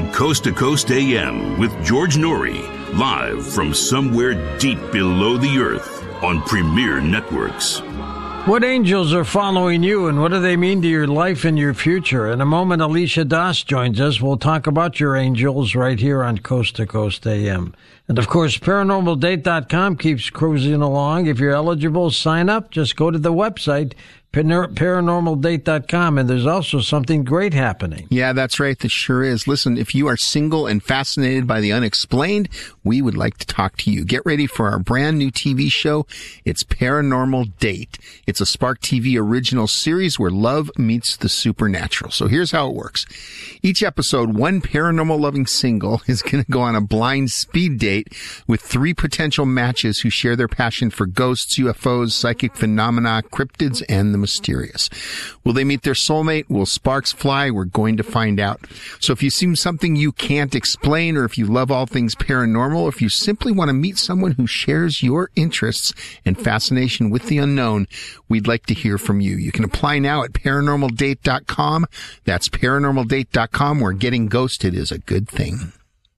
on Coast to Coast AM with George Norrie, live from somewhere deep below the earth on Premier Networks. What angels are following you, and what do they mean to your life and your future? In a moment, Alicia Das joins us. We'll talk about your angels right here on Coast to Coast AM. And, of course, ParanormalDate.com keeps cruising along. If you're eligible, sign up. Just go to the website, ParanormalDate.com, and there's also something great happening. Yeah, that's right. There sure is. Listen, if you are single and fascinated by the unexplained, we would like to talk to you. Get ready for our brand new TV show. It's Paranormal Date. It's a Spark TV original series where love meets the supernatural. So here's how it works. Each episode, one paranormal loving single is going to go on a blind speed date with 3 potential matches who share their passion for ghosts, UFOs, psychic phenomena, cryptids, and the mysterious. Will they meet their soulmate? Will sparks fly? We're going to find out. So if you see something you can't explain, or if you love all things paranormal, if you simply want to meet someone who shares your interests and fascination with the unknown, we'd like to hear from you. You can apply now at ParanormalDate.com. That's ParanormalDate.com, where getting ghosted is a good thing.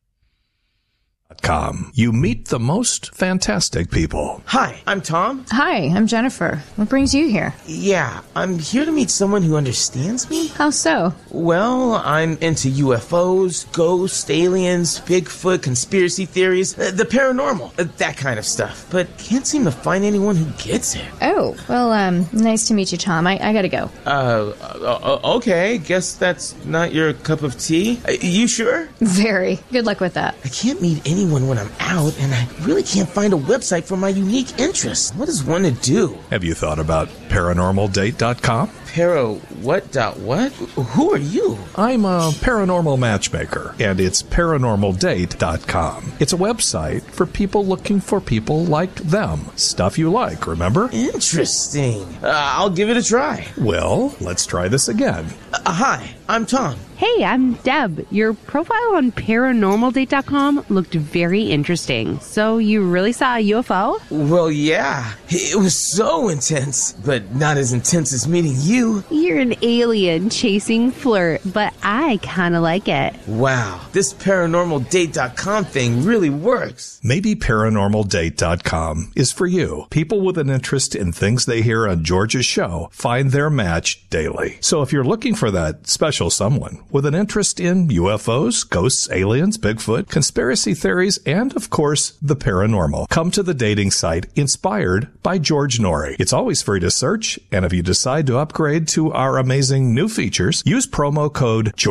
You meet the most fantastic people. Hi, I'm Tom. Hi, I'm Jennifer. What brings you here? Yeah, I'm here to meet someone who understands me. How so? Well, I'm into UFOs, ghosts, aliens, Bigfoot, conspiracy theories, the paranormal, that kind of stuff. But can't seem to find anyone who gets it. Oh, well, nice to meet you, Tom. I gotta go. Okay, guess that's not your cup of tea. You sure? Very. Good luck with that. I can't meet anyone when I'm out, and I really can't find a website for my unique interests. What is one to do? Have you thought about ParanormalDate.com? What? Who are you? I'm a paranormal matchmaker, and it's ParanormalDate.com. It's a website for people looking for people like them. Stuff you like, remember? Interesting. I'll give it a try. Well, let's try this again. Hi, I'm Tom. Hey, I'm Deb. Your profile on ParanormalDate.com looked very interesting. So you really saw a UFO? Well, yeah. It was so intense, but not as intense as meeting you. You're an alien chasing flirt, but I kind of like it. Wow, this ParanormalDate.com thing really works. Maybe ParanormalDate.com is for you. People with an interest in things they hear on George's show find their match daily. So if you're looking for that special someone with an interest in UFOs, ghosts, aliens, Bigfoot, conspiracy theories, and, of course, the paranormal, come to the dating site inspired by George Norrie. It's always free to search, and if you decide to upgrade to our amazing new features, use promo code GEORGE.